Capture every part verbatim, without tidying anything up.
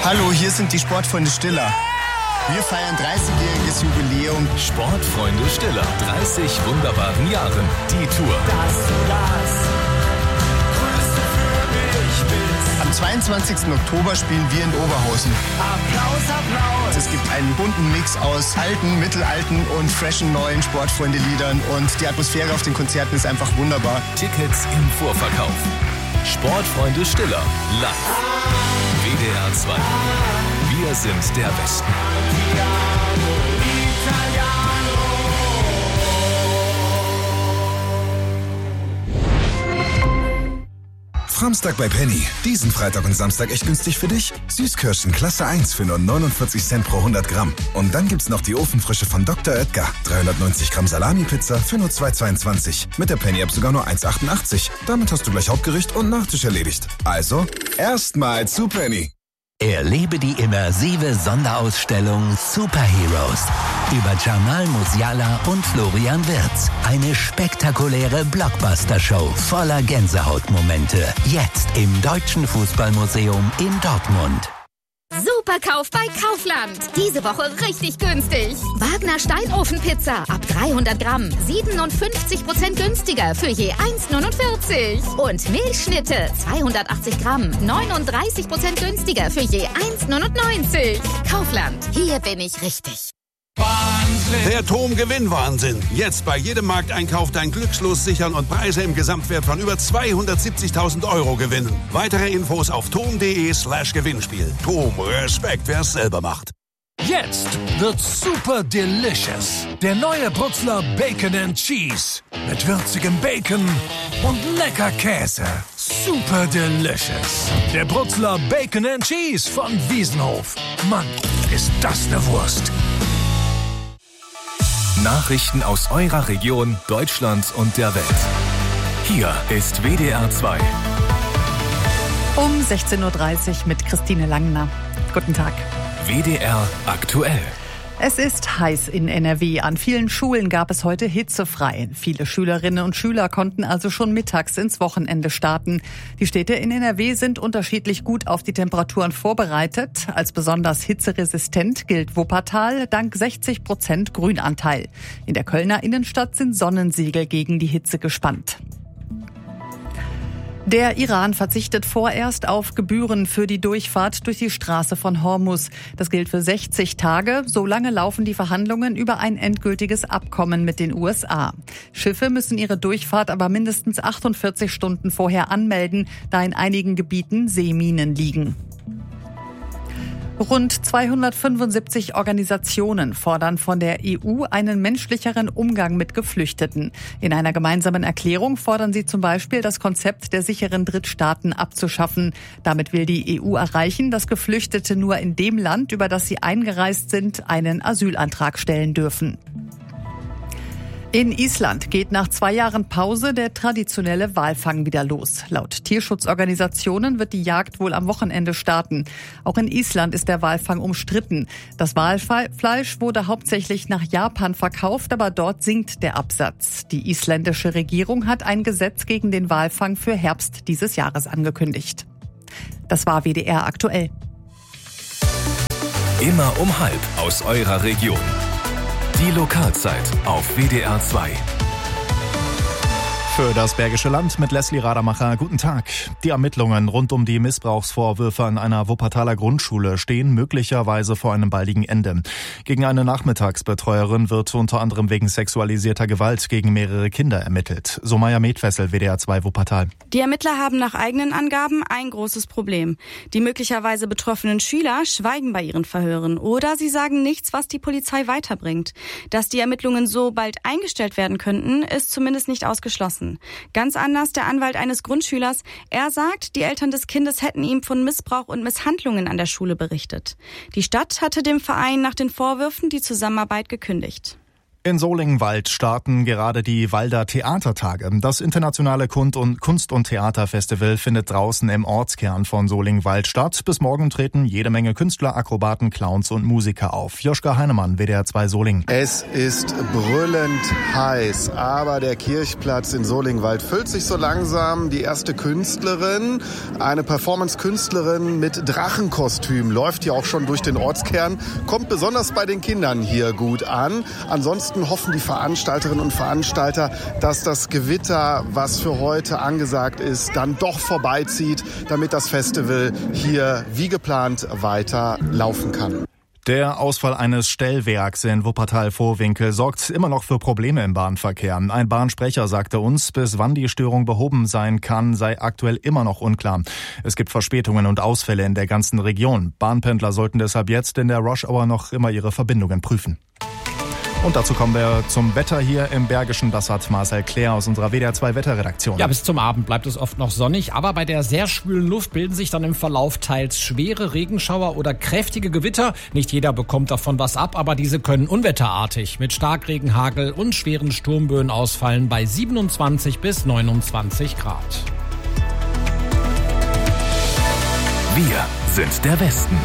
Hallo, hier sind die Sportfreunde Stiller. Wir feiern dreißigjähriges Jubiläum. Sportfreunde Stiller, dreißig wunderbaren Jahren. Die Tour. Dass du das Größte für mich bist. Am zweiundzwanzigsten Oktober spielen wir in Oberhausen. Applaus, Applaus. Es gibt einen bunten Mix aus alten, mittelalten und freshen neuen Sportfreunde-Liedern. Und die Atmosphäre auf den Konzerten ist einfach wunderbar. Tickets im Vorverkauf. Sportfreunde Stiller, live. W D R zwei. Wir sind der Westen. Samstag bei Penny. Diesen Freitag und Samstag echt günstig für dich. Süßkirschen Klasse eins für nur neunundvierzig Cent pro hundert Gramm. Und dann gibt's noch die Ofenfrische von Doktor Oetker. dreihundertneunzig Gramm Salami-Pizza für nur zwei Euro zweiundzwanzig. Mit der Penny-App sogar nur eins Euro achtundachtzig. Damit hast du gleich Hauptgericht und Nachtisch erledigt. Also, erstmal zu Penny. Erlebe die immersive Sonderausstellung Superheroes über Jamal Musiala und Florian Wirtz. Eine spektakuläre Blockbuster-Show voller Gänsehautmomente. Jetzt im Deutschen Fußballmuseum in Dortmund. Superkauf bei Kaufland. Diese Woche richtig günstig. Wagner Steinofenpizza ab dreihundert Gramm. siebenundfünfzig Prozent günstiger für je eins Euro neunundvierzig. Und Milchschnitte zweihundertachtzig Gramm. neununddreißig Prozent günstiger für je eins Euro neunundneunzig. Kaufland. Hier bin ich richtig. Wahnsinn. Der Tom-Gewinn-Wahnsinn. Jetzt bei jedem Markteinkauf dein Glückslos sichern und Preise im Gesamtwert von über zweihundertsiebzigtausend Euro gewinnen. Weitere Infos auf tom.de slash Gewinnspiel. Tom, Respekt, wer es selber macht. Jetzt wird super delicious. Der neue Brutzler Bacon and Cheese. Mit würzigem Bacon und lecker Käse. Super delicious. Der Brutzler Bacon and Cheese von Wiesenhof. Mann, ist das eine Wurst. Nachrichten aus eurer Region, Deutschland und der Welt. Hier ist W D R zwei. Um sechzehn Uhr dreißig mit Christine Langner. Guten Tag. W D R aktuell. Es ist heiß in N R W. An vielen Schulen gab es heute hitzefrei. Viele Schülerinnen und Schüler konnten also schon mittags ins Wochenende starten. Die Städte in N R W sind unterschiedlich gut auf die Temperaturen vorbereitet. Als besonders hitzeresistent gilt Wuppertal dank sechzig Prozent Grünanteil. In der Kölner Innenstadt sind Sonnensiegel gegen die Hitze gespannt. Der Iran verzichtet vorerst auf Gebühren für die Durchfahrt durch die Straße von Hormuz. Das gilt für sechzig Tage. Solange laufen die Verhandlungen über ein endgültiges Abkommen mit den U S A. Schiffe müssen ihre Durchfahrt aber mindestens achtundvierzig Stunden vorher anmelden, da in einigen Gebieten Seeminen liegen. Rund zweihundertfünfundsiebzig Organisationen fordern von der E U einen menschlicheren Umgang mit Geflüchteten. In einer gemeinsamen Erklärung fordern sie zum Beispiel, das Konzept der sicheren Drittstaaten abzuschaffen. Damit will die E U erreichen, dass Geflüchtete nur in dem Land, über das sie eingereist sind, einen Asylantrag stellen dürfen. In Island geht nach zwei Jahren Pause der traditionelle Walfang wieder los. Laut Tierschutzorganisationen wird die Jagd wohl am Wochenende starten. Auch in Island ist der Walfang umstritten. Das Walfleisch wurde hauptsächlich nach Japan verkauft, aber dort sinkt der Absatz. Die isländische Regierung hat ein Gesetz gegen den Walfang für Herbst dieses Jahres angekündigt. Das war W D R aktuell. Immer um halb aus eurer Region. Die Lokalzeit auf W D R zwei. Für das Bergische Land mit Leslie Rademacher. Guten Tag. Die Ermittlungen rund um die Missbrauchsvorwürfe an einer Wuppertaler Grundschule stehen möglicherweise vor einem baldigen Ende. Gegen eine Nachmittagsbetreuerin wird unter anderem wegen sexualisierter Gewalt gegen mehrere Kinder ermittelt. Somaya Medfessel, W D R zwei Wuppertal. Die Ermittler haben nach eigenen Angaben ein großes Problem. Die möglicherweise betroffenen Schüler schweigen bei ihren Verhören oder sie sagen nichts, was die Polizei weiterbringt. Dass die Ermittlungen so bald eingestellt werden könnten, ist zumindest nicht ausgeschlossen. Ganz anders der Anwalt eines Grundschülers. Er sagt, die Eltern des Kindes hätten ihm von Missbrauch und Misshandlungen an der Schule berichtet. Die Stadt hatte dem Verein nach den Vorwürfen die Zusammenarbeit gekündigt. In Solingwald starten gerade die Walder Theatertage. Das internationale Kunst- und Theaterfestival findet draußen im Ortskern von Solingwald statt. Bis morgen treten jede Menge Künstler, Akrobaten, Clowns und Musiker auf. Joschka Heinemann, W D R zwei Soling. Es ist brüllend heiß, aber der Kirchplatz in Solingwald füllt sich so langsam. Die erste Künstlerin, eine Performance-Künstlerin mit Drachenkostüm, läuft hier auch schon durch den Ortskern, kommt besonders bei den Kindern hier gut an. Ansonsten hoffen die Veranstalterinnen und Veranstalter, dass das Gewitter, was für heute angesagt ist, dann doch vorbeizieht, damit das Festival hier wie geplant weiter laufen kann. Der Ausfall eines Stellwerks in Wuppertal-Vohwinkel sorgt immer noch für Probleme im Bahnverkehr. Ein Bahnsprecher sagte uns, bis wann die Störung behoben sein kann, sei aktuell immer noch unklar. Es gibt Verspätungen und Ausfälle in der ganzen Region. Bahnpendler sollten deshalb jetzt in der Rush-Hour noch immer ihre Verbindungen prüfen. Und dazu kommen wir zum Wetter hier im Bergischen. Das hat Marcel Claire aus unserer W D R zwei Wetterredaktion. Ja, bis zum Abend bleibt es oft noch sonnig, aber bei der sehr schwülen Luft bilden sich dann im Verlauf teils schwere Regenschauer oder kräftige Gewitter. Nicht jeder bekommt davon was ab, aber diese können unwetterartig mit Starkregen, Hagel und schweren Sturmböen ausfallen bei siebenundzwanzig bis neunundzwanzig Grad. Wir sind der Westen.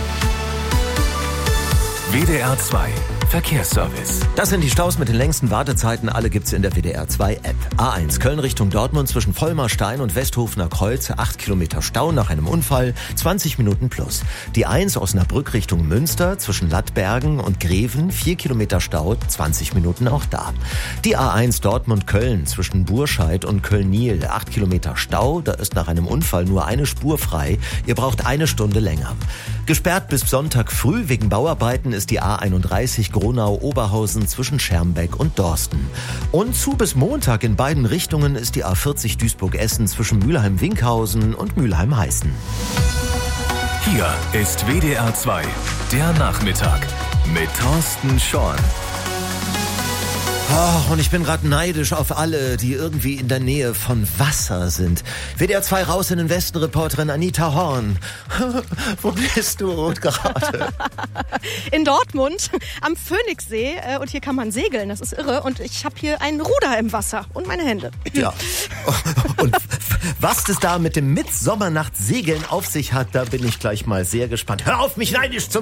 W D R zwei Verkehrsservice. Das sind die Staus mit den längsten Wartezeiten. Alle gibt's in der W D R zwei App. A eins Köln Richtung Dortmund zwischen Vollmarstein und Westhofener Kreuz. acht Kilometer Stau nach einem Unfall. zwanzig Minuten plus. Die eins Osnabrück Richtung Münster zwischen Lattbergen und Greven. vier Kilometer Stau. zwanzig Minuten auch da. Die A eins Dortmund Köln zwischen Burscheid und Köln-Niel. acht Kilometer Stau. Da ist nach einem Unfall nur eine Spur frei. Ihr braucht eine Stunde länger. Gesperrt bis Sonntag früh wegen Bauarbeiten ist die A einunddreißig Gronau-Oberhausen zwischen Schermbeck und Dorsten. Und zu bis Montag in beiden Richtungen ist die A vierzig Duisburg-Essen zwischen Mülheim-Winkhausen und Mülheim-Heißen. Hier ist W D R zwei, der Nachmittag mit Thorsten Schorn. Oh, und ich bin gerade neidisch auf alle, die irgendwie in der Nähe von Wasser sind. W D R zwei raus in den Westen, Reporterin Anita Horn. Wo bist du gerade? In Dortmund, am Phoenixsee. Und hier kann man segeln, das ist irre. Und ich habe hier einen Ruder im Wasser und meine Hände. Ja. Und was das da mit dem Mitsommernacht-Segeln auf sich hat, da bin ich gleich mal sehr gespannt. Hör auf, mich neidisch zu